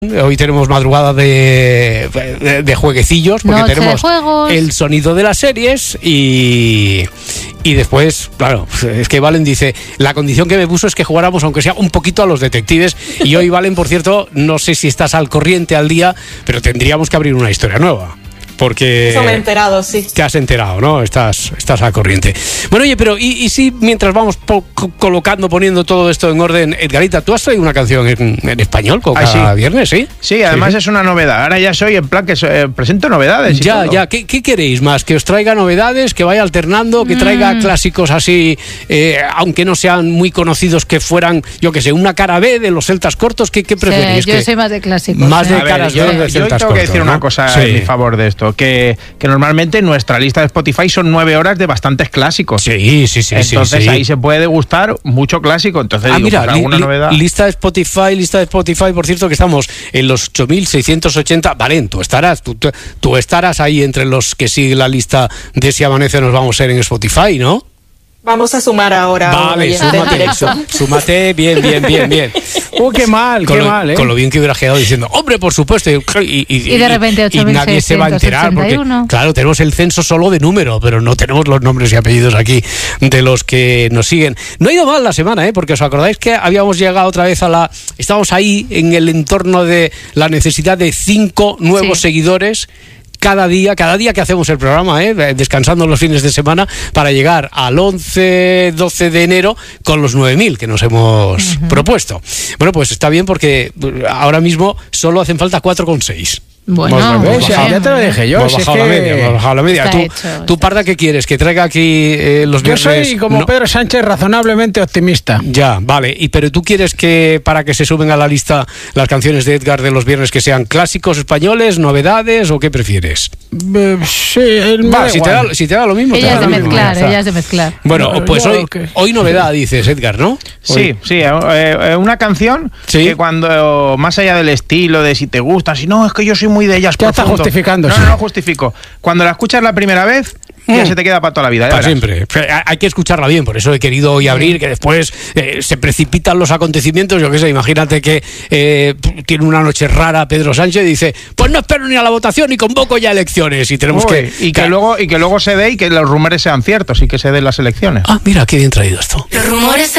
Hoy tenemos madrugada de jueguecillos, porque tenemos el sonido de las series y después, claro, es que Valen dice, la condición que me puso es que jugáramos aunque sea un poquito a los detectives, y hoy, Valen, por cierto, no sé si estás al corriente al día, pero tendríamos que abrir una historia nueva. Porque eso me he enterado, sí. Te has enterado, ¿no? Estás al corriente. Bueno, oye, pero ¿y si mientras vamos poniendo todo esto en orden, Edgarita, tú has traído una canción en español cada viernes, ¿sí? Sí, además es una novedad. Ahora ya soy en plan que presento novedades. Ya. ¿Qué queréis más? ¿Que os traiga novedades, que vaya alternando, que traiga clásicos así, aunque no sean muy conocidos, que fueran, yo qué sé, una cara B de los celtas cortos? ¿Qué preferís? Yo soy más de clásicos. Más de caras B de celtas cortos. Yo tengo que decir una cosa en mi favor de esto. Que normalmente nuestra lista de Spotify son 9 horas de bastantes clásicos. Sí. Entonces ahí se puede degustar mucho clásico. Entonces mira, pues, alguna novedad. Lista de Spotify, por cierto, que estamos en los 8.680. Valen, tú estarás ahí entre los que siguen la lista de Si Amanece Nos Vamos a ser en Spotify, ¿no? Vamos a sumar ahora. Vale, súmate, bien. Qué mal, Con lo bien que hubiera quedado diciendo, hombre, por supuesto. Y de repente 8.681. Y nadie se va a enterar, porque, claro, tenemos el censo solo de número, pero no tenemos los nombres y apellidos aquí de los que nos siguen. No ha ido mal la semana, porque os acordáis que habíamos llegado otra vez estábamos ahí en el entorno de la necesidad de 5 nuevos seguidores cada día que hacemos el programa, descansando los fines de semana, para llegar al 11-12 de enero con los 9.000 que nos hemos propuesto. Bueno, pues está bien, porque ahora mismo solo hacen falta 4,6. Bueno, ya te lo dije yo. Hemos bajado la media. ¿Tú, Parda, qué quieres? ¿Que traiga aquí los viernes? Yo soy como Pedro Sánchez, razonablemente optimista. Ya, vale. Pero tú quieres que, para que se suben a la lista las canciones de Edgar de los viernes, que sean clásicos españoles, novedades, o qué prefieres? Si te da lo mismo. Ella es de mezclar. Bueno, pues hoy novedad, dices, Edgar, ¿no? Sí, una canción que cuando, más allá del estilo, de si te gusta, si no, es que yo soy muy de ellas. Ya está justificando. No justifico. Cuando la escuchas la primera vez, ya se te queda para toda la vida. Para siempre. Hay que escucharla bien, por eso he querido hoy abrir, que después se precipitan los acontecimientos. Yo qué sé, imagínate que tiene una noche rara Pedro Sánchez y dice, pues no espero ni a la votación y convoco ya elecciones. Y tenemos que luego se dé y que los rumores sean ciertos y que se den las elecciones. Mira, qué bien traído esto. Los rumores